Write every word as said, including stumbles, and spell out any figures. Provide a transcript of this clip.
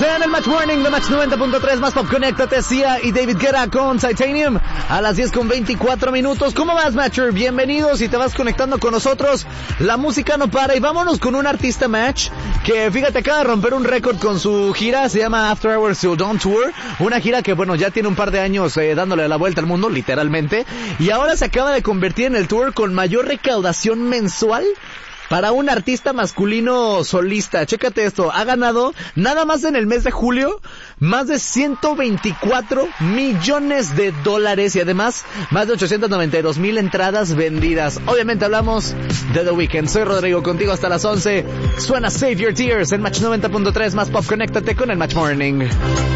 en el Match Morning de Match noventa punto tres, más pop. Conéctate, Sia y David Guetta con Titanium a las diez con veinticuatro minutos. ¿Cómo vas, Matcher? Bienvenidos. Si te vas conectando con nosotros, la música no para. Y vámonos con un artista, Match, que fíjate, acaba de romper un récord con su gira. Se llama After Hours Till Dawn Tour. Una gira que, bueno, ya tiene un par de años eh, dándole la vuelta al mundo, literalmente. Y ahora se acaba de convertir en el tour con mayor recaudación mensual para un artista masculino solista. Chécate esto, ha ganado nada más en el mes de julio más de ciento veinticuatro millones de dólares y además más de ochocientos noventa y dos mil entradas vendidas. Obviamente hablamos de The Weeknd. Soy Rodrigo, contigo hasta las once. Suena Save Your Tears en Match noventa punto tres, más pop. Conéctate con el Match Morning.